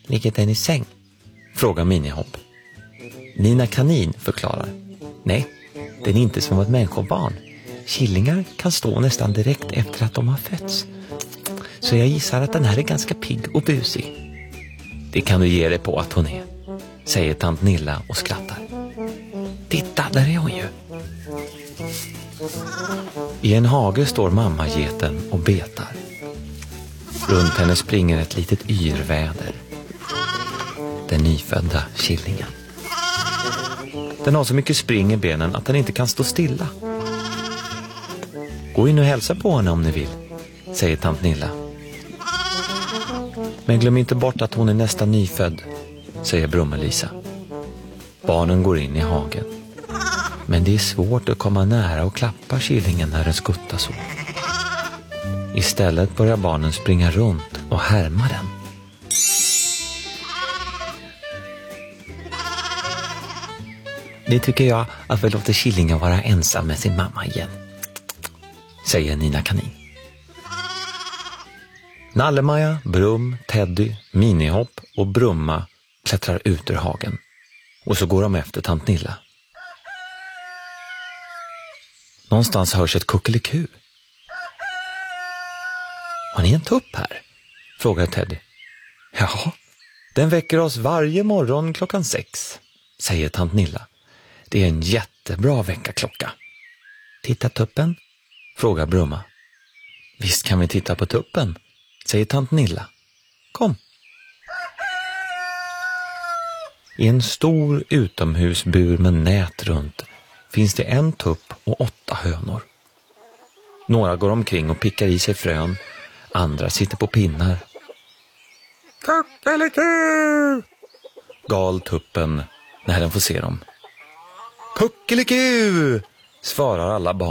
Ligger den i säng? Frågar Minihopp. Nina Kanin förklarar. Nej, den är inte som ett människobarn. Killingar kan stå nästan direkt efter att de har fötts. Så jag gissar att den här är ganska pigg och busig. Det kan du ge dig på att hon är, säger tant Nilla och skrattar. Titta, där är hon ju. I en hage står mammageten och betar. Runt henne springer ett litet yrväder. Den nyfödda killingen. Den har så mycket spring i benen att den inte kan stå stilla. Gå in och hälsa på henne om ni vill, säger tant Nilla. Men glöm inte bort att hon är nästan nyfödd, säger Brummelisa. Barnen går in i hagen. Men det är svårt att komma nära och klappa killingen när den skuttar så. Istället börjar barnen springa runt och härma den. Nu tycker jag att vi låter killingen vara ensam med sin mamma igen, säger Nina Kanin. Nallemaja, Brum, Teddy, Minihopp och Brumma klättrar ut ur hagen. Och så går de efter tant Nilla. Någonstans hörs ett kuckeliku. Har ni en tupp här? Frågar Teddy. Ja, den väcker oss varje morgon 6:00, säger tant Nilla. Det är en jättebra väckarklocka. Titta tuppen? Frågar Brumma. Visst kan vi titta på tuppen, säger tant Nilla. Kom. I en stor utomhusbur med nät runt finns det en tupp och 8 hönor. Några går omkring och pickar i sig frön, andra sitter på pinnar. Kuckeliku! Gal tuppen när den får se dem. Kuckeliku! Svarar alla barn.